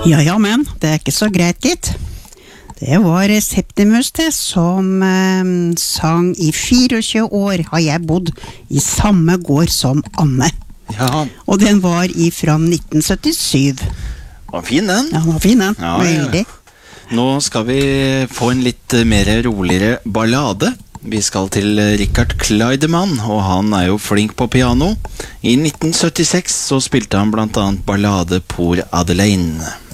Ja, ja, men det ikke så greit, gitt. Det var Septimus det som sang I 24 år har jeg bodd I samme gård som Anne. Ja. Og den var fra 1977. Var fin den. Ja, den var fin den. Ja, Veldig. Nå skal vi få en litt mer roligere ballade. Vi skal til Richard Kleidemann, og han jo flink på piano. I 1976 så spilte han blant annet ballade Pour Adelaine.